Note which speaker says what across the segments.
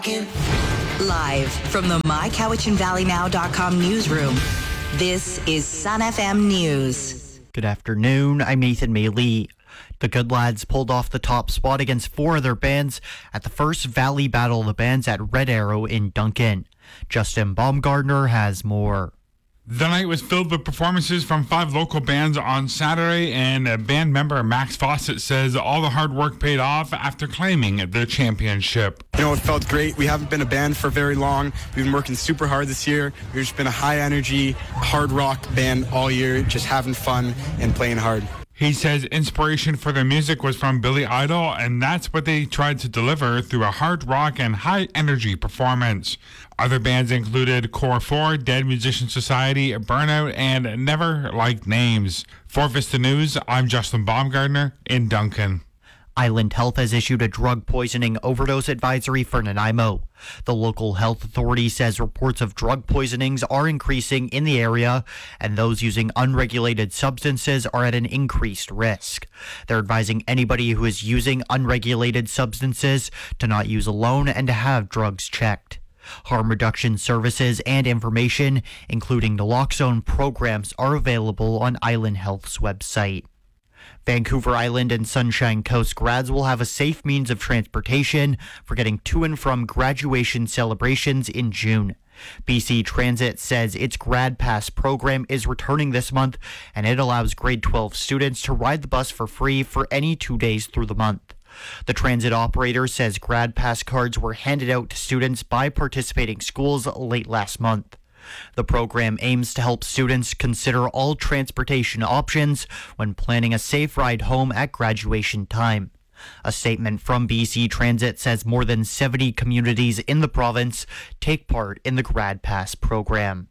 Speaker 1: Live from the MyCowichanValleyNow.com newsroom, this is Sun FM News.
Speaker 2: Good afternoon, I'm Nathan Maylee. The Good Lads pulled off the top spot against four other bands at the first Valley Battle of the Bands at Red Arrow in Duncan. Justin Baumgartner has more.
Speaker 3: The night was filled with performances from 5 local bands on Saturday, and band member Max Fawcett says all the hard work paid off after claiming the championship.
Speaker 4: You know, it felt great. We haven't been a band for very long. We've been working super hard this year. We've just been a high-energy, hard rock band all year, just having fun and playing hard.
Speaker 3: He says inspiration for their music was from Billy Idol, and that's what they tried to deliver through a hard rock and high-energy performance. Other bands included Core 4, Dead Musician Society, Burnout, and Never Liked Names. For Vista News, I'm Justin Baumgartner in Duncan.
Speaker 2: Island Health has issued a drug poisoning overdose advisory for Nanaimo. The local health authority says reports of drug poisonings are increasing in the area, and those using unregulated substances are at an increased risk. They're advising anybody who is using unregulated substances to not use alone and to have drugs checked. Harm reduction services and information, including naloxone programs, are available on Island Health's website. Vancouver Island and Sunshine Coast grads will have a safe means of transportation for getting to and from graduation celebrations in June. BC Transit says its Grad Pass program is returning this month, and it allows grade 12 students to ride the bus for free for any 2 days through the month. The transit operator says Grad Pass cards were handed out to students by participating schools late last month. The program aims to help students consider all transportation options when planning a safe ride home at graduation time. A statement from BC Transit says more than 70 communities in the province take part in the Grad Pass program.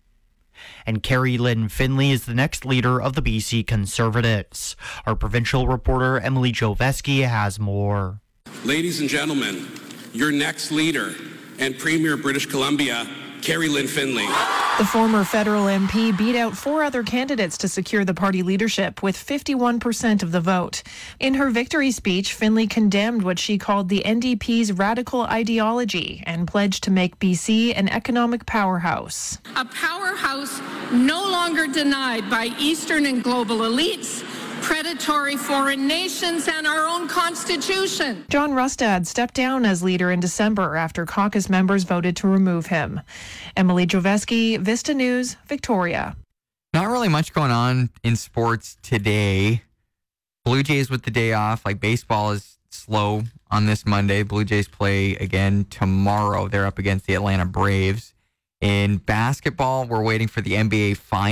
Speaker 2: And Carrie Lynn Finley is the next leader of the BC Conservatives. Our provincial reporter Emily Joveski has more.
Speaker 5: Ladies and gentlemen, your next leader and Premier of British Columbia, Carrie Lynn Finley.
Speaker 6: The former federal MP beat out 4 other candidates to secure the party leadership with 51% of the vote. In her victory speech, Finley condemned what she called the NDP's radical ideology and pledged to make BC an economic powerhouse.
Speaker 7: A powerhouse no longer denied by Eastern and global elites, predatory foreign nations, and our own constitution.
Speaker 6: John Rustad stepped down as leader in December after caucus members voted to remove him. Emily Joveski, Vista News, Victoria.
Speaker 8: Not really much going on in sports today. Blue Jays with the day off. Like, baseball is slow on this Monday. Blue Jays play again tomorrow. They're up against the Atlanta Braves. In basketball, we're waiting for the NBA finals.